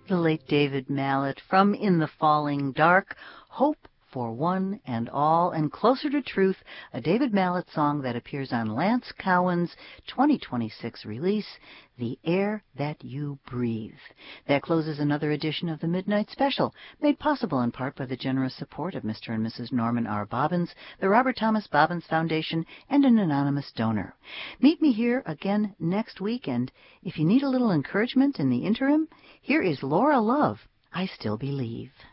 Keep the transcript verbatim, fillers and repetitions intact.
The late David Mallet from In the Falling Dark, Hope for One and All, and Closer to Truth, a David Mallet song that appears on Lance Cowan's twenty twenty-six release, The Air That You Breathe. That closes another edition of the Midnight Special, made possible in part by the generous support of Mister and Missus Norman R. Bobbins, the Robert Thomas Bobbins Foundation, and an anonymous donor. Meet me here again next week, and if you need a little encouragement in the interim, here is Laura Love, I Still Believe.